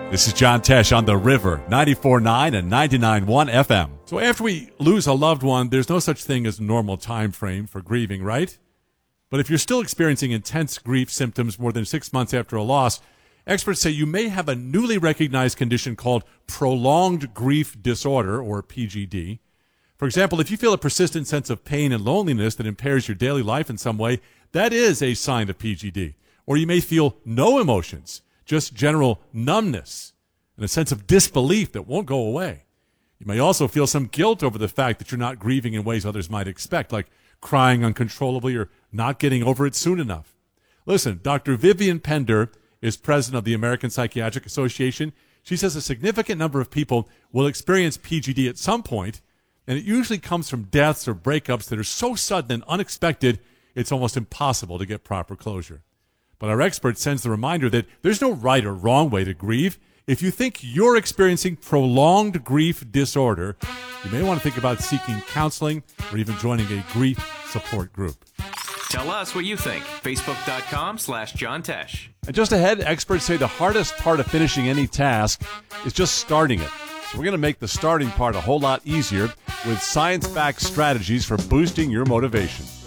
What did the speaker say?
This is John Tesh on The River, 94.9 and 99.1 FM. So after we lose a loved one, there's no such thing as a normal time frame for grieving, right? But if you're still experiencing intense grief symptoms more than 6 months after a loss, experts say you may have a newly recognized condition called prolonged grief disorder, or PGD. For example, if you feel a persistent sense of pain and loneliness that impairs your daily life in some way, that is a sign of PGD. Or you may feel no emotions, just general numbness and a sense of disbelief that won't go away. You may also feel some guilt over the fact that you're not grieving in ways others might expect, like crying uncontrollably or not getting over it soon enough. Listen, Dr. Vivian Pender is president of the American Psychiatric Association. She says a significant number of people will experience PGD at some point, and it usually comes from deaths or breakups that are so sudden and unexpected, it's almost impossible to get proper closure. But our expert sends the reminder that there's no right or wrong way to grieve. If you think you're experiencing prolonged grief disorder, you may want to think about seeking counseling or even joining a grief support group. Tell us what you think. Facebook.com/John Tesh. And just ahead, experts say the hardest part of finishing any task is just starting it. So we're going to make the starting part a whole lot easier with science-backed strategies for boosting your motivation.